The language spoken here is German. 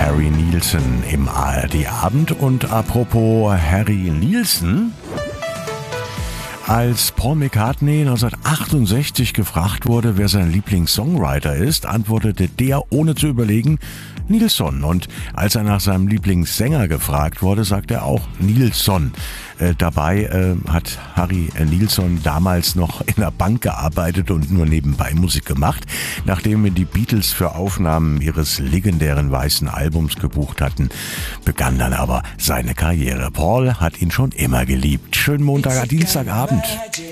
Harry Nilsson im ARD-Abend. Und apropos Harry Nilsson, als Paul McCartney 1968 gefragt wurde, wer sein Lieblingssongwriter ist, antwortete der ohne zu überlegen Nilsson. Und als er nach seinem Lieblingssänger gefragt wurde, sagte er auch Nilsson. Dabei hat Harry Nilsson damals noch in der Bank gearbeitet und nur nebenbei Musik gemacht. Nachdem wir die Beatles für Aufnahmen ihres legendären weißen Albums gebucht hatten, begann dann aber seine Karriere. Paul hat ihn schon immer geliebt. Schönen Dienstagabend.